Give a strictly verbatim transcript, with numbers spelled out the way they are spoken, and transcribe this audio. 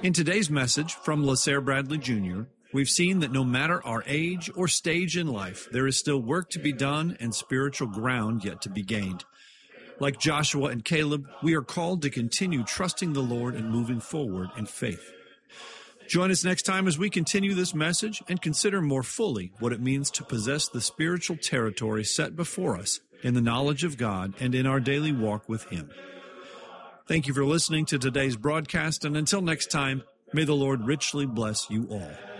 In today's message from LaSalle Bradley Junior, we've seen that no matter our age or stage in life, there is still work to be done and spiritual ground yet to be gained. Like Joshua and Caleb, we are called to continue trusting the Lord and moving forward in faith. Join us next time as we continue this message and consider more fully what it means to possess the spiritual territory set before us in the knowledge of God and in our daily walk with Him. Thank you for listening to today's broadcast, and until next time, may the Lord richly bless you all.